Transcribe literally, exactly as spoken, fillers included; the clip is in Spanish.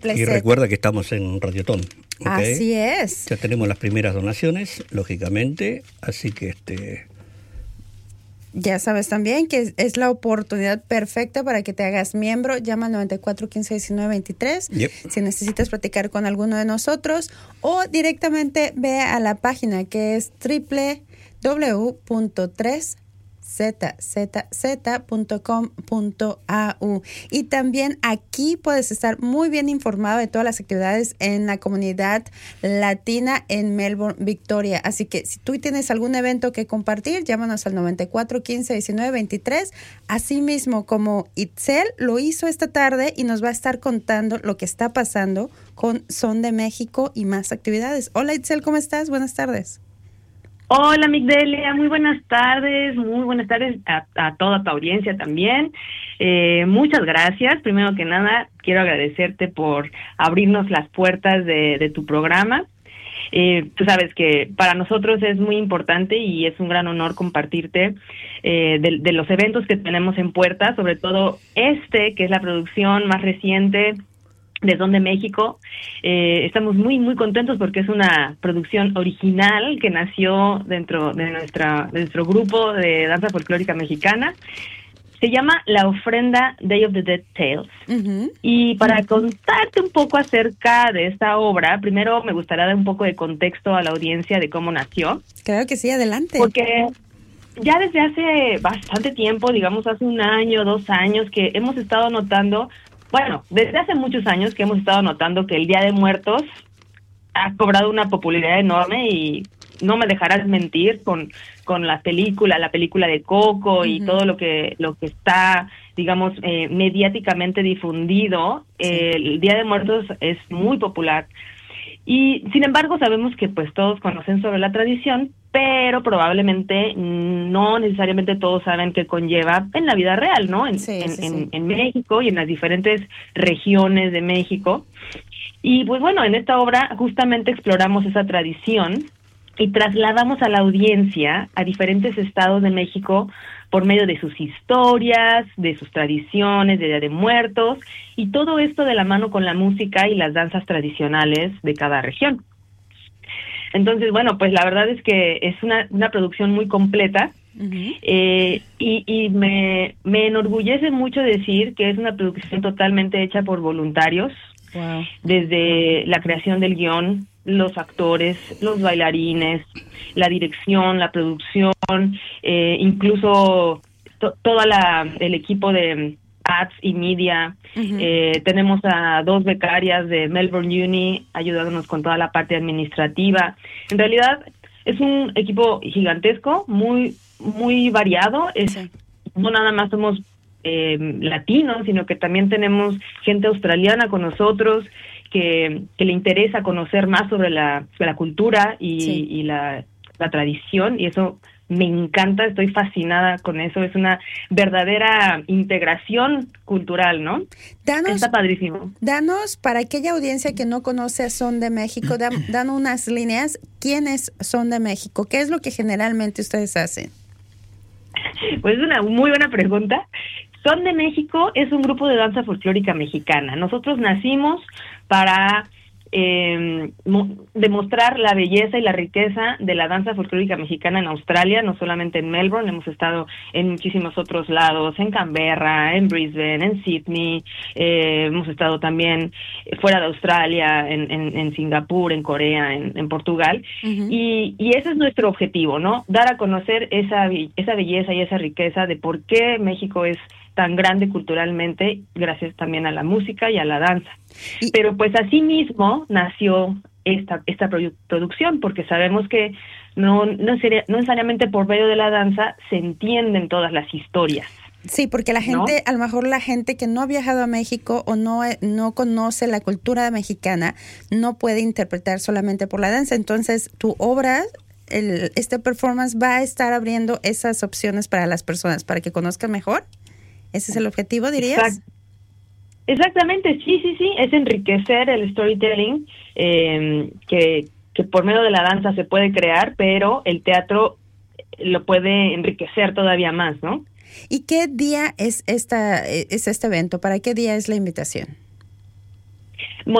Y recuerda que estamos en Radiotón. ¿Okay? Así es. Ya tenemos las primeras donaciones, lógicamente, así que este... Ya sabes también que es la oportunidad perfecta para que te hagas miembro. Llama al noventa y cuatro, quince, diecinueve, veintitrés Yep. si necesitas platicar con alguno de nosotros, o directamente ve a la página que es doble u doble u doble u punto tres z z z punto com punto a u. Y también aquí puedes estar muy bien informado de todas las actividades en la comunidad latina en Melbourne, Victoria. Así que si tú tienes algún evento que compartir, llámanos al noventa y cuatro, quince, diecinueve, veintitrés. Así mismo como Itzel lo hizo esta tarde y nos va a estar contando lo que está pasando con Son de México y más actividades. Hola Itzel, ¿cómo estás? Buenas tardes. Hola Migdelia, muy buenas tardes, muy buenas tardes a, a toda tu audiencia también. Eh, muchas gracias. Primero que nada, quiero agradecerte por abrirnos las puertas de, de tu programa. Eh, tú sabes que para nosotros es muy importante y es un gran honor compartirte eh, de, de los eventos que tenemos en puerta, sobre todo este, que es la producción más reciente de Son de México. Eh, estamos muy, muy contentos porque es una producción original que nació dentro de, nuestra, de nuestro grupo de danza folclórica mexicana. Se llama La Ofrenda Day of the Dead Tales. Uh-huh. Y para contarte un poco acerca de esta obra, primero me gustaría dar un poco de contexto a la audiencia de cómo nació. Claro que sí, adelante. Porque ya desde hace bastante tiempo, digamos hace un año, dos años, que hemos estado notando... Bueno, desde hace muchos años que hemos estado notando que el Día de Muertos ha cobrado una popularidad enorme y no me dejarás mentir con con la película, la película de Coco uh-huh. y todo lo que lo que está, digamos, eh, mediáticamente difundido. Sí. Eh, el Día de Muertos es muy popular. Y sin embargo sabemos que pues todos conocen sobre la tradición, pero probablemente no necesariamente todos saben qué conlleva en la vida real, ¿no? En, sí, en, sí, en, sí. en México y en las diferentes regiones de México. Y pues bueno, en esta obra justamente exploramos esa tradición y trasladamos a la audiencia a diferentes estados de México por medio de sus historias, de sus tradiciones, de Día de Muertos, y todo esto de la mano con la música y las danzas tradicionales de cada región. Entonces, bueno, pues la verdad es que es una, una producción muy completa. Uh-huh. eh, y, y me, me enorgullece mucho decir que es una producción totalmente hecha por voluntarios. Wow. Desde la creación del guión, los actores, los bailarines, la dirección, la producción, eh, incluso to- toda la el equipo de ads y media. Uh-huh. Eh, tenemos a dos becarias de Melbourne Uni ayudándonos con toda la parte administrativa. En realidad es un equipo gigantesco, muy muy variado. Es, sí. No nada más somos eh, latinos, sino que también tenemos gente australiana con nosotros que, que le interesa conocer más sobre la, la cultura y, sí. y la, la tradición, y eso me encanta, estoy fascinada con eso, es una verdadera integración cultural, ¿no? Danos, está padrísimo. Danos, para aquella audiencia que no conoce a Son de México, dan, dan unas líneas, ¿quiénes Son de México? ¿Qué es lo que generalmente ustedes hacen? Pues es una muy buena pregunta. Son de México es un grupo de danza folclórica mexicana. Nosotros nacimos para eh, mo- demostrar la belleza y la riqueza de la danza folclórica mexicana en Australia, no solamente en Melbourne, hemos estado en muchísimos otros lados, en Canberra, en Brisbane, en Sydney, eh, hemos estado también fuera de Australia, en, en, en Singapur, en Corea, en, en Portugal, uh-huh. y, y ese es nuestro objetivo, ¿no? Dar a conocer esa, esa belleza y esa riqueza de por qué México es tan grande culturalmente, gracias también a la música y a la danza. Y, Pero pues así mismo nació esta esta produ- producción, porque sabemos que no, no, sería, no necesariamente por medio de la danza se entienden todas las historias. Sí, porque la gente, ¿no? A lo mejor la gente que no ha viajado a México o no, no conoce la cultura mexicana, no puede interpretar solamente por la danza. Entonces, tu obra, el, este performance va a estar abriendo esas opciones para las personas, para que conozcan mejor. ¿Ese es el objetivo, dirías? Exact- Exactamente, sí, sí, sí, es enriquecer el storytelling eh, que, que por medio de la danza se puede crear, pero el teatro lo puede enriquecer todavía más, ¿no? ¿Y qué día es esta es este evento? ¿Para qué día es la invitación?